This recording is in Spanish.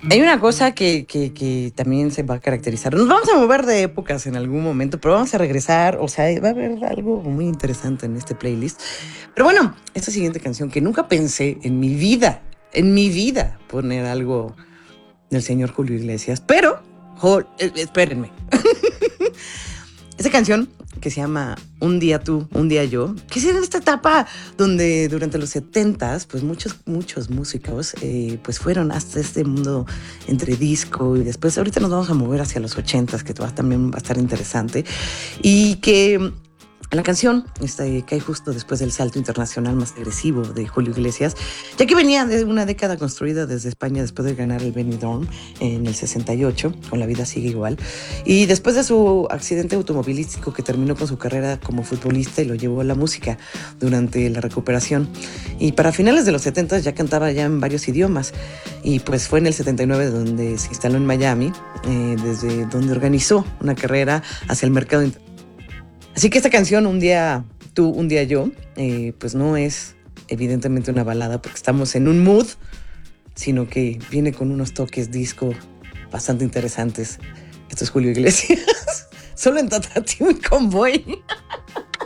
Hay una cosa que también se va a caracterizar. Nos vamos a mover de épocas en algún momento, pero vamos a regresar. O sea, va a haber algo muy interesante en este playlist. Pero bueno, esta siguiente canción que nunca pensé en mi vida, poner algo del señor Julio Iglesias. Pero, espérenme. Esa canción que se llama Un día tú, un día yo, que es en esta etapa donde durante los 70s, pues muchos músicos pues fueron hasta este mundo entre disco y después ahorita nos vamos a mover hacia los 80s, que también va a estar interesante. Y que la canción cae justo después del salto internacional más agresivo de Julio Iglesias, ya que venía de una década construida desde España después de ganar el Benidorm en el 68, con La vida sigue igual, y después de su accidente automovilístico que terminó con su carrera como futbolista y lo llevó a la música durante la recuperación. Y para finales de los 70 ya cantaba ya en varios idiomas, y pues fue en el 79 donde se instaló en Miami, desde donde organizó una carrera hacia el mercado internacional. Así que esta canción, Un día tú, un día yo, pues no es evidentemente una balada porque estamos en un mood, sino que viene con unos toques disco bastante interesantes. Esto es Julio Iglesias, solo en Tatatiu y Convoy.